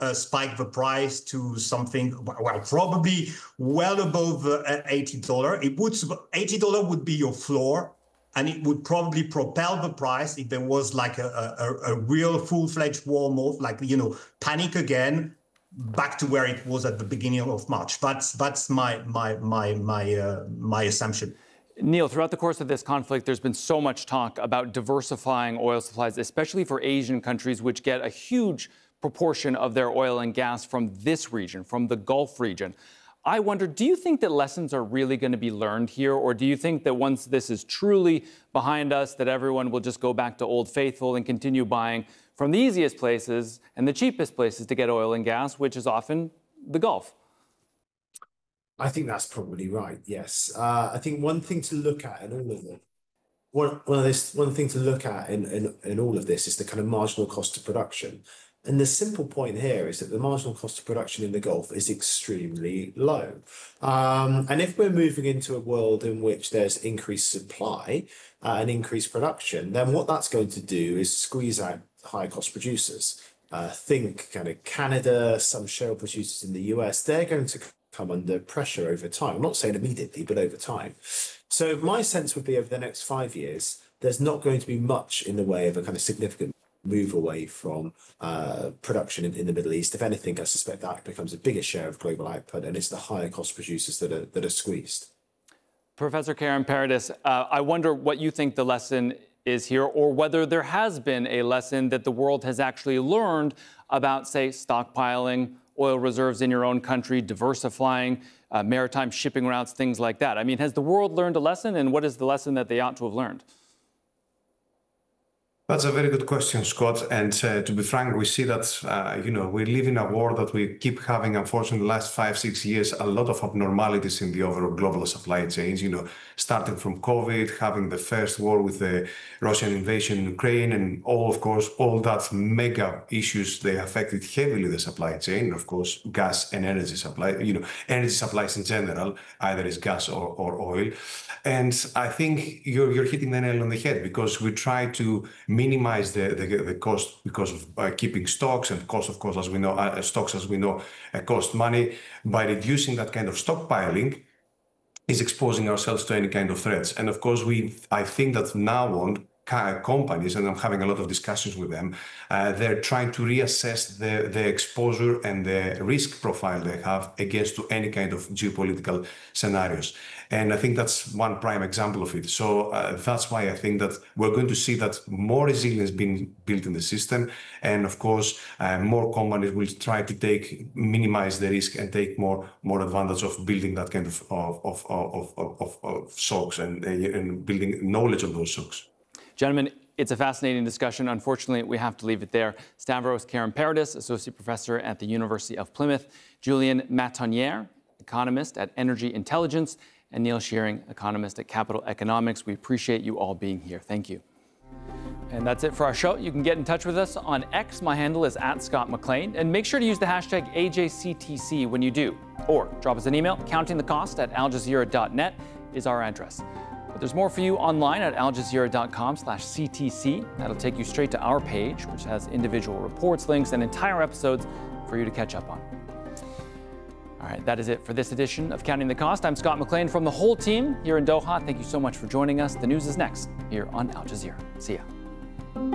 spike the price to something, well, probably well above $80. $80 would be your floor, and it would probably propel the price if there was like a real full-fledged war move, like, panic again, back to where it was at the beginning of March. That's my assumption. Neil, throughout the course of this conflict, there's been so much talk about diversifying oil supplies, especially for Asian countries, which get a huge proportion of their oil and gas from this region, from the Gulf region. I wonder, do you think that lessons are really going to be learned here? Or do you think that once this is truly behind us, that everyone will just go back to Old Faithful and continue buying from the easiest places and the cheapest places to get oil and gas, which is often the Gulf? I think that's probably right, yes. I think one thing to look at in all of it, one thing to look at in all of this is the kind of marginal cost of production. And the simple point here is that the marginal cost of production in the Gulf is extremely low. And if we're moving into a world in which there's increased supply and increased production, then what that's going to do is squeeze out high cost producers. Think kind of Canada, some shale producers in the US, they're going to come under pressure over time. I'm not saying immediately, but over time. So my sense would be over the next 5 years, there's not going to be much in the way of a kind of significant move away from production in the Middle East. If anything, I suspect that becomes a bigger share of global output, and it's the higher cost producers that are squeezed. Professor Karen Paradis, I wonder what you think the lesson is here, or whether there has been a lesson that the world has actually learned about, say, stockpiling oil reserves in your own country, diversifying maritime shipping routes, things like that. I mean, has the world learned a lesson, and what is the lesson that they ought to have learned? That's a very good question, Scott. And to be frank, we see that, we live in a war that we keep having, unfortunately, the last 5-6 years, a lot of abnormalities in the overall global supply chains, starting from COVID, having the first war with the Russian invasion in Ukraine, and of course, all that mega issues, they affected heavily the supply chain, of course, gas and energy supply, energy supplies in general, either is gas or oil. And I think you're hitting the nail on the head, because we try to minimize the cost because of keeping stocks, and cost, of course, as we know, stocks, as we know, cost money. By reducing that kind of stockpiling, is exposing ourselves to any kind of threats. And of course, I think that now on, companies, and I'm having a lot of discussions with them, they're trying to reassess the exposure and the risk profile they have against to any kind of geopolitical scenarios. And I think that's one prime example of it. So that's why I think that we're going to see that more resilience being built in the system. And of course, more companies will try to minimize the risk and take more advantage of building that kind of stocks and building knowledge of those stocks. Gentlemen, it's a fascinating discussion. Unfortunately, we have to leave it there. Stavros Karamperidis, Associate Professor at the University of Plymouth, Julien Matonier, economist at Energy Intelligence, and Neil Shearing, economist at Capital Economics. We appreciate you all being here. Thank you. And that's it for our show. You can get in touch with us on X. My handle is @ScottMcLean. And make sure to use the hashtag AJCTC when you do. Or drop us an email. countingthecost@aljazeera.net is our address. But there's more for you online at aljazeera.com/CTC. That'll take you straight to our page, which has individual reports, links, and entire episodes for you to catch up on. All right, that is it for this edition of Counting the Cost. I'm Scott McLean from the whole team here in Doha. Thank you so much for joining us. The news is next here on Al Jazeera. See ya.